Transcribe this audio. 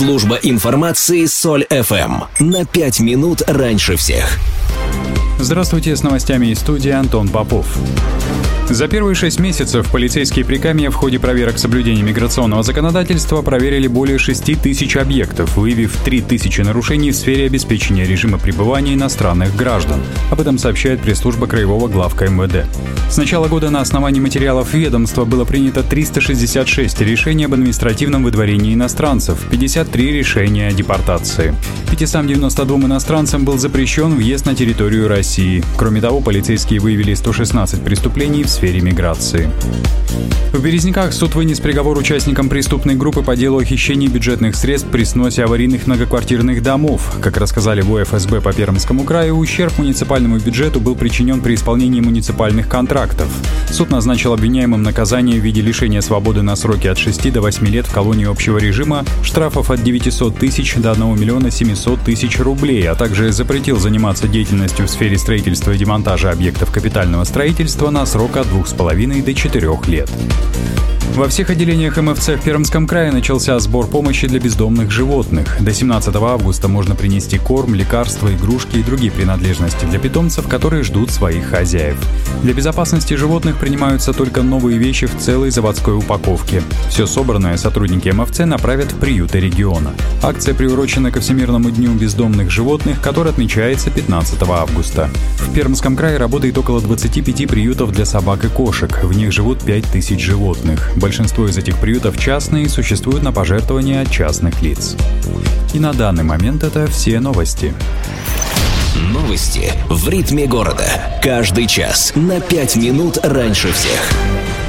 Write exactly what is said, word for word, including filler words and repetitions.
Служба информации Соль эф эм. На пять минут раньше всех. Здравствуйте, с новостями из студии Антон Попов. За первые шесть месяцев полицейские Прикамья в ходе проверок соблюдения миграционного законодательства проверили более шести тысяч объектов, выявив три тысячи нарушений в сфере обеспечения режима пребывания иностранных граждан. Об этом сообщает пресс-служба Краевого главка эм вэ дэ. С начала года на основании материалов ведомства было принято триста шестьдесят шесть решений об административном выдворении иностранцев, пятьдесят три решения о депортации. пятьсот девяносто двум иностранцам был запрещен въезд на территорию России. Кроме того, полицейские выявили сто шестнадцать преступлений в сфере миграции. В Березниках суд вынес приговор участникам преступной группы по делу о хищении бюджетных средств при сносе аварийных многоквартирных домов. Как рассказали в о эф эс бэ по Пермскому краю, ущерб муниципальному бюджету был причинен при исполнении муниципальных контрактов. Суд назначил обвиняемым наказание в виде лишения свободы на сроки от шести до восьми лет в колонии общего режима, штрафов от девятисот тысяч до одного миллиона семисот тысяч рублей, а также запретил заниматься деятельностью в сфере строительства и демонтажа объектов капитального строительства на срок от двух с половиной до четырех лет. Во всех отделениях эм эф цэ в Пермском крае начался сбор помощи для бездомных животных. До семнадцатого августа можно принести корм, лекарства, игрушки и другие принадлежности для питомцев, которые ждут своих хозяев. Для безопасности животных принимаются только новые вещи в целой заводской упаковке. Все собранное сотрудники эм эф цэ направят в приюты региона. Акция приурочена ко Всемирному дню бездомных животных, который отмечается пятнадцатого августа. В Пермском крае работает около двадцати пяти приютов для собак и кошек. В них живут пять тысяч животных. Большинство из этих приютов частные и существуют на пожертвования от частных лиц. И на данный момент это все новости. Новости в ритме города. Каждый час на пять минут раньше всех.